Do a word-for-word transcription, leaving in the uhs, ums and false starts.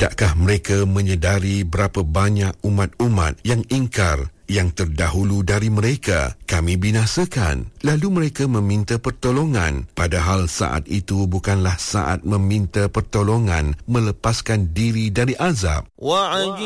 Tidakkah mereka menyedari berapa banyak umat-umat yang ingkar yang terdahulu dari mereka kami binasakan, lalu mereka meminta pertolongan, padahal saat itu bukanlah saat meminta pertolongan melepaskan diri dari azab.